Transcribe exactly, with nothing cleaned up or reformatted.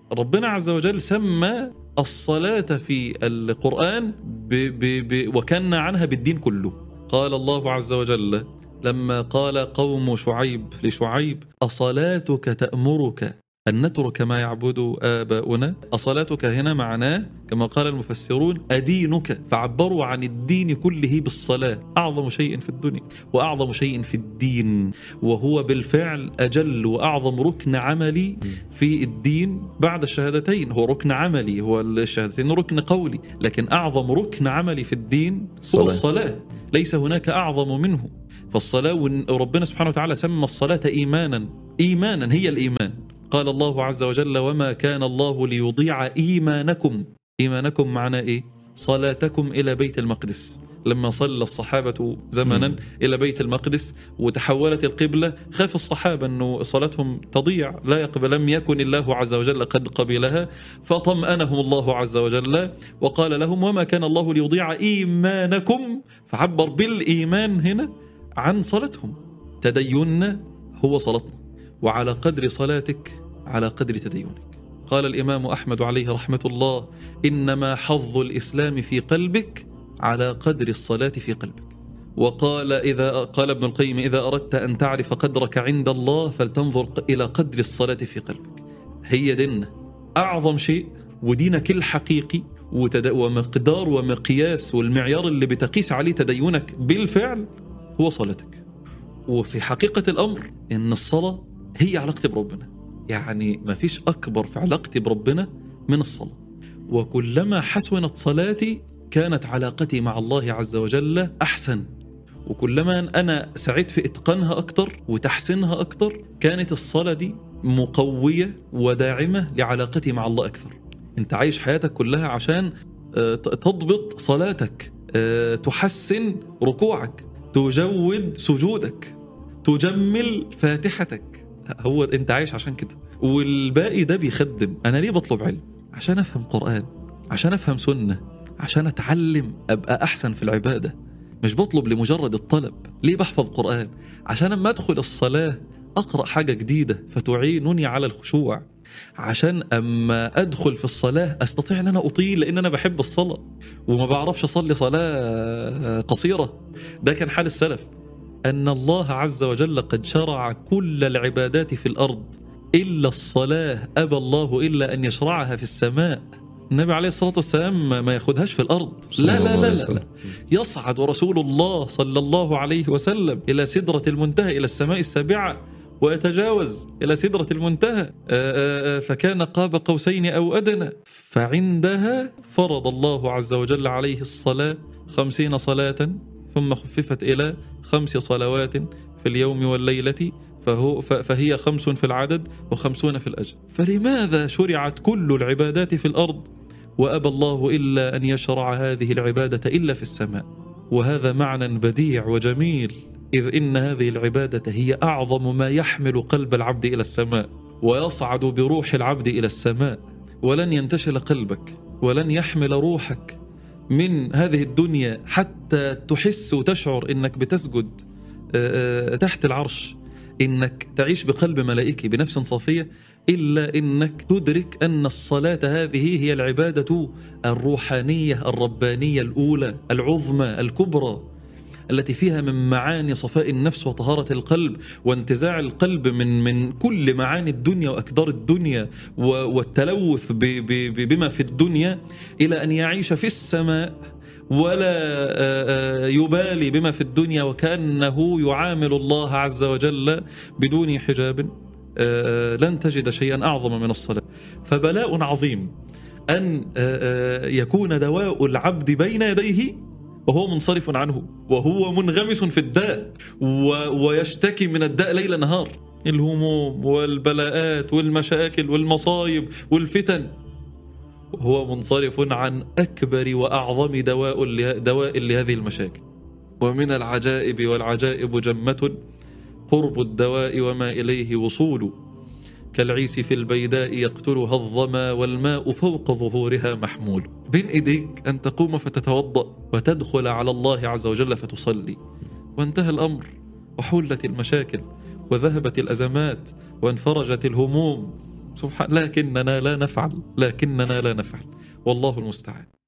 ربنا عز وجل سمى الصلاة في القرآن ب ب ب وكان عنها بالدين كله. قال الله عز وجل لما قال قوم شعيب لشعيب أصلاتك تأمرك أن نترك ما يعبد آباؤنا. أصلاتك هنا معناه كما قال المفسرون أدينك، فعبروا عن الدين كله بالصلاة، أعظم شيء في الدنيا وأعظم شيء في الدين، وهو بالفعل أجل وأعظم ركن عملي في الدين بعد الشهادتين. هو ركن عملي، هو الشهادتين ركن قولي، لكن أعظم ركن عملي في الدين هو الصلاة، ليس هناك أعظم منه. فالصلاة، وربنا سبحانه وتعالى سمى الصلاة إيمانا، إيمانا هي الإيمان. قال الله عز وجل وما كان الله ليضيع إيمانكم. إيمانكم معناه إيه؟ صلاتكم إلى بيت المقدس. لما صلى الصحابة زمنا م. إلى بيت المقدس وتحولت القبلة، خاف الصحابة أنه صلاتهم تضيع، لا يقبل، لم يكن الله عز وجل قد قبلها، فطمأنهم الله عز وجل وقال لهم وما كان الله ليضيع إيمانكم، فعبر بالإيمان هنا عن صلاتهم. تديننا هو صلاتنا، وعلى قدر صلاتك على قدر تدينك. قال الإمام أحمد عليه رحمة الله إنما حظ الإسلام في قلبك على قدر الصلاة في قلبك. وقال إذا قال ابن القيم إذا أردت أن تعرف قدرك عند الله فلتنظر إلى قدر الصلاة في قلبك. هي ديننا أعظم شيء، ودينك الحقيقي ومقدار ومقياس والمعيار اللي بتقيس عليه تدينك بالفعل هو صلاتك. وفي حقيقة الأمر إن الصلاة هي علاقتي بربنا، يعني ما فيش أكبر في علاقتي بربنا من الصلاة. وكلما حسنت صلاتي كانت علاقتي مع الله عز وجل أحسن، وكلما أنا سعيت في إتقانها أكتر وتحسينها أكتر كانت الصلاة دي مقوية وداعمة لعلاقتي مع الله أكثر. أنت عايش حياتك كلها عشان تضبط صلاتك، تحسن ركوعك، تجود سجودك، تجمل فاتحتك. هو أنت عايش عشان كده، والباقي ده بيخدم. أنا ليه بطلب علم؟ عشان أفهم قرآن، عشان أفهم سنة، عشان أتعلم أبقى أحسن في العبادة. مش بطلب لمجرد الطلب. ليه بحفظ قرآن؟ عشان أما أدخل الصلاة أقرأ حاجة جديدة فتعينني على الخشوع، عشان أما أدخل في الصلاة أستطيع أن أنا أطيل، لأن أنا بحب الصلاة وما بعرفش أصلي صلاة قصيرة. ده كان حال السلف، أن الله عز وجل قد شرع كل العبادات في الأرض إلا الصلاة، أبى الله إلا أن يشرعها في السماء. النبي عليه الصلاة والسلام ما ياخدهاش في الأرض، لا لا لا, لا, لا. يصعد رسول الله صلى الله عليه وسلم إلى سدرة المنتهى، إلى السماء السابعة، ويتجاوز إلى سدرة المنتهى، فكان قاب قوسين أو أدنى. فعندها فرض الله عز وجل عليه الصلاة خمسين صلاة، ثم خففت إلى خمس صلوات في اليوم والليلة، فهو فهي خمس في العدد وخمسون في الأجر. فلماذا شرعت كل العبادات في الأرض وأبى الله إلا أن يشرع هذه العبادة إلا في السماء؟ وهذا معنى بديع وجميل، إذ إن هذه العبادة هي أعظم ما يحمل قلب العبد إلى السماء ويصعد بروح العبد إلى السماء. ولن ينتشل قلبك ولن يحمل روحك من هذه الدنيا حتى تحس وتشعر إنك بتسجد تحت العرش، إنك تعيش بقلب ملائكي بنفس صافية، إلا إنك تدرك أن الصلاة هذه هي العبادة الروحانية الربانية الأولى العظمى الكبرى، التي فيها من معاني صفاء النفس وطهارة القلب وانتزاع القلب من من كل معاني الدنيا وأكدار الدنيا والتلوث بما في الدنيا، إلى أن يعيش في السماء ولا يبالي بما في الدنيا، وكأنه يعامل الله عز وجل بدون حجاب. لن تجد شيئا أعظم من الصلاة. فبلاء عظيم أن يكون دواء العبد بين يديه وهو منصرف عنه، وهو منغمس في الداء ويشتكي من الداء ليل نهار، الهموم والبلاءات والمشاكل والمصايب والفتن، وهو منصرف عن أكبر وأعظم دواء دواء لهذه المشاكل. ومن العجائب والعجائب جمة قرب الدواء وما إليه وصول، كالعيس في البيداء يقتلها الظما والماء فوق ظهورها محمول. بين إيديك أن تقوم فتتوضأ وتدخل على الله عز وجل فتصلي، وانتهى الأمر، وحلت المشاكل وذهبت الأزمات وانفرجت الهموم. سبحان، لكننا لا نفعل، لكننا لا نفعل، والله المستعان.